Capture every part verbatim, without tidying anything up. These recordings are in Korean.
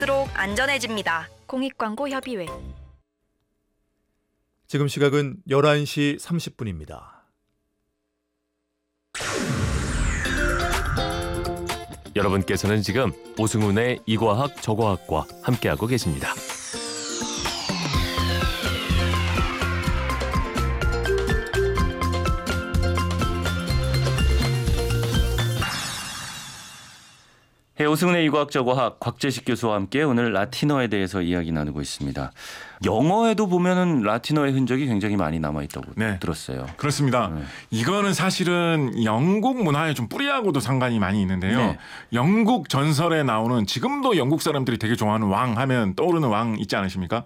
갈수록 안전해집니다. 공익광고협의회. 지금 시각은 열한 시 삼십 분입니다. 여러분께서는 지금 오승훈의 이과학 저과학과 함께하고 계십니다. 네, 오승훈의 이과학 저과학 곽재식 교수와 함께 오늘 라틴어에 대해서 이야기 나누고 있습니다. 영어에도 보면은 라틴어의 흔적이 굉장히 많이 남아 있다고 네. 들었어요. 그렇습니다. 네. 이거는 사실은 영국 문화에 좀 뿌리하고도 상관이 많이 있는데요. 네. 영국 전설에 나오는 지금도 영국 사람들이 되게 좋아하는 왕 하면 떠오르는 왕 있지 않으십니까?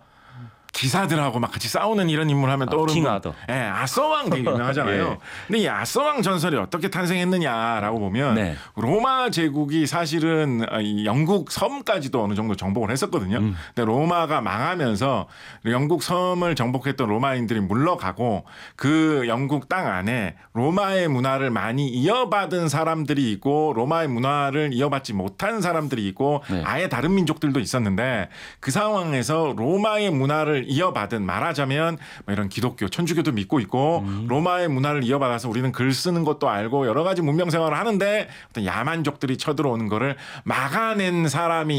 기사들하고 막 같이 싸우는 이런 인물 하면 떠오르는 킹 아더. 예, 아서왕 되게 유명하잖아요. 예. 근데 이 아서왕 전설이 어떻게 탄생했느냐라고 보면 네. 로마 제국이 사실은 이 영국 섬까지도 어느 정도 정복을 했었거든요. 음. 근데 로마가 망하면서 영국 섬을 정복했던 로마인들이 물러가고 그 영국 땅 안에 로마의 문화를 많이 이어받은 사람들이 있고 로마의 문화를 이어받지 못한 사람들이 있고 네. 아예 다른 민족들도 있었는데 그 상황에서 로마의 문화를 이어받은 말하자면 뭐 이런 기독교, 천주교도 믿고 있고 음. 로마의 문화를 이어받아서 우리는 글 쓰는 것도 알고 여러 가지 문명 생활을 하는데 어떤 야만족들이 쳐들어오는 거를 막아낸 사람이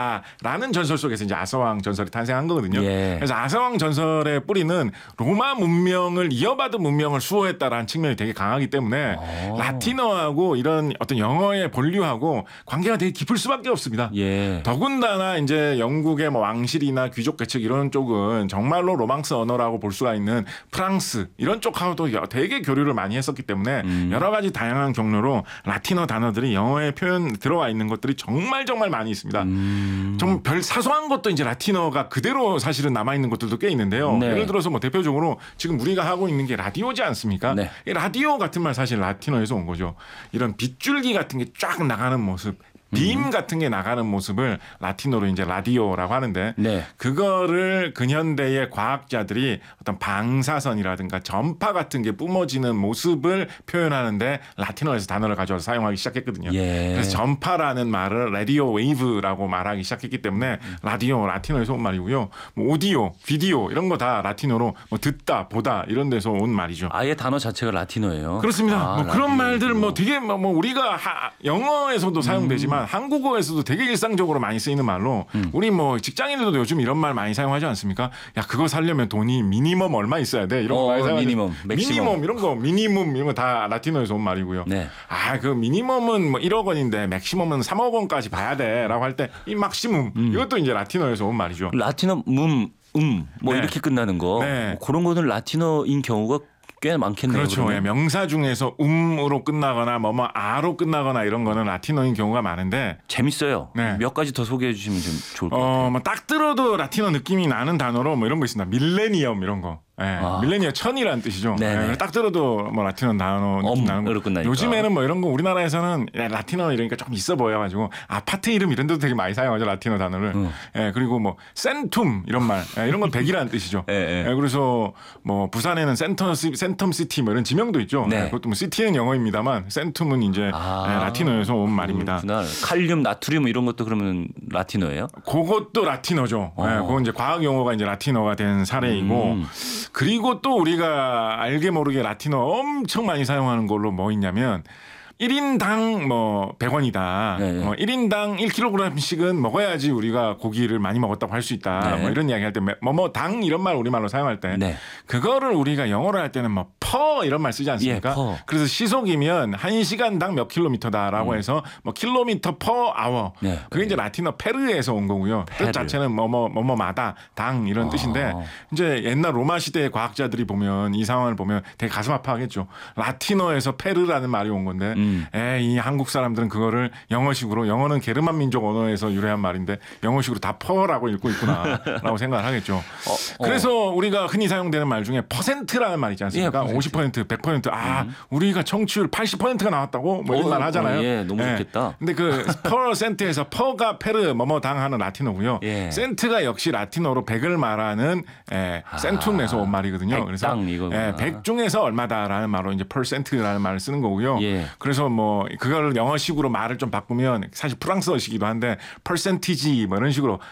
있다라는 전설 속에서 이제 아서왕 전설이 탄생한 거거든요. 예. 그래서 아서왕 전설의 뿌리는 로마 문명을 이어받은 문명을 수호했다라는 측면이 되게 강하기 때문에 오. 라틴어하고 이런 어떤 영어의 본류하고 관계가 되게 깊을 수밖에 없습니다. 예. 더군다나 이제 영국의 뭐 왕실이나 귀족 계층 이런 쪽은 정말로 로망스 언어라고 볼 수가 있는 프랑스 이런 쪽하고도 되게 교류를 많이 했었기 때문에 음. 여러 가지 다양한 경로로 라틴어 단어들이 영어에 표현 들어와 있는 것들이 정말 정말 많이 있습니다. 음. 좀 별 사소한 것도 이제 라틴어가 그대로 사실은 남아 있는 것들도 꽤 있는데요. 네. 예를 들어서 뭐 대표적으로 지금 우리가 하고 있는 게 라디오지 않습니까? 네. 이 라디오 같은 말 사실 라틴어에서 온 거죠. 이런 빗줄기 같은 게 쫙 나가는 모습. 빔 같은 게 나가는 모습을 라틴어로 이제 라디오라고 하는데 네. 그거를 근현대의 과학자들이 어떤 방사선이라든가 전파 같은 게 뿜어지는 모습을 표현하는데 라틴어에서 단어를 가져와서 사용하기 시작했거든요. 예. 그래서 전파라는 말을 라디오 웨이브라고 말하기 시작했기 때문에 라디오 라틴어에서 온 말이고요. 뭐 오디오, 비디오 이런 거 다 라틴어로 뭐 듣다, 보다 이런 데서 온 말이죠. 아예 단어 자체가 라틴어예요. 그렇습니다. 아, 뭐 그런 말들 뭐 되게 뭐 우리가 하, 영어에서도 사용되지만 음. 한국어에서도 되게 일상적으로 많이 쓰이는 말로 음. 우리 뭐 직장인들도 요즘 이런 말 많이 사용하지 않습니까? 야 그거 살려면 돈이 미니멈 얼마 있어야 돼 이런 거 어, 많이 사용하죠. 미니멈, 맥시멈. 미니멈 이런 거 미니멈 이런 거 다 라틴어에서 온 말이고요. 네. 아 그 미니멈은 뭐 일억 원인데 맥시멈은 삼억 원까지 봐야 돼라고 할 때 이 막시멈 음. 이것도 이제 라틴어에서 온 말이죠. 라틴어 문, 음 뭐 네. 이렇게 끝나는 거 네. 뭐 그런 거는 라틴어인 경우가 꽤 많겠네요. 그렇죠. 예, 명사 중에서 음으로 끝나거나 뭐뭐 아로 끝나거나 이런 거는 라틴어인 경우가 많은데 재밌어요. 네. 몇 가지 더 소개해 주시면 좀 좋을 것 같아요. 어, 뭐 딱 들어도 라틴어 느낌이 나는 단어로 뭐 이런 거 있습니다. 밀레니엄 이런 거. 예, 아. 밀레니엄 천이라는 뜻이죠. 예, 딱 들어도 뭐 라틴어 단어 느낌 나는 거. 끝나니까. 요즘에는 뭐 이런 거 우리나라에서는 라틴어 이러니까 조금 있어 보여가지고 아파트 이름 이런 데도 되게 많이 사용하죠 라틴어 단어를. 음. 예, 그리고 뭐 센툼 이런 말 예, 이런 건 백이라는 뜻이죠. 예, 예. 예, 그래서 뭐 부산에는 센터 센텀 시티 뭐 이런 지명도 있죠. 네. 예, 그것도 뭐 시티는 영어입니다만 센툼은 이제 아. 예, 라틴어에서 온 말입니다. 그렇구나. 칼륨, 나트륨 이런 것도 그러면 라틴어예요? 그것도 라틴어죠. 어. 예, 그건 이제 과학 용어가 이제 라틴어가 된 사례이고. 음. 그리고 또 우리가 알게 모르게 라틴어 엄청 많이 사용하는 걸로 뭐 있냐면 일 인당 뭐 백 원이다. 네, 네. 뭐 일 인당 일 킬로그램씩은 먹어야지 우리가 고기를 많이 먹었다고 할 수 있다. 네. 뭐 이런 이야기 할 때 뭐 뭐 당 이런 말 우리말로 사용할 때 네. 그거를 우리가 영어로 할 때는 뭐 퍼 이런 말 쓰지 않습니까? 예, 퍼. 그래서 시속이면 한 시간당 몇 킬로미터다라고 음. 해서 뭐 킬로미터 퍼 아워. 네. 그게 이제 라틴어 페르에서 온 거고요. 페르. 뜻 자체는 뭐뭐 뭐뭐마다 당 이런 아. 뜻인데 이제 옛날 로마 시대의 과학자들이 보면 이 상황을 보면 되게 가슴 아파하겠죠. 라틴어에서 페르라는 말이 온 건데 음. 에이 한국 사람들은 그거를 영어식으로 영어는 게르만 민족 언어에서 유래한 말인데 영어식으로 다 퍼라고 읽고 있구나라고 생각을 하겠죠. 어, 어. 그래서 우리가 흔히 사용되는 말 중에 퍼센트라는 말 있지 않습니까? 예, 오십 퍼센트, 백 퍼센트 아, 우리가 청취율 팔십 퍼센트가 나왔다고 뭐 이런 어, 말 하잖아요. 어, 예, 너무 좋겠다. 근데 그 퍼센트에서 퍼가 페르 뭐뭐 당하는 라틴어고요. 예. 센트가 역시 라틴어로 백을 말하는 예, 아, 센툼에서 온 말이거든요. 그래서 백당 이거구나. 예, 백 중에서 얼마다라는 말로 이제 퍼센트라는 말을 쓰는 거고요. 예. 그래서 뭐 그거를 영어식으로 말을 좀 바꾸면 사실 프랑스어식이기도 한데 퍼센티지 뭐 이런 식으로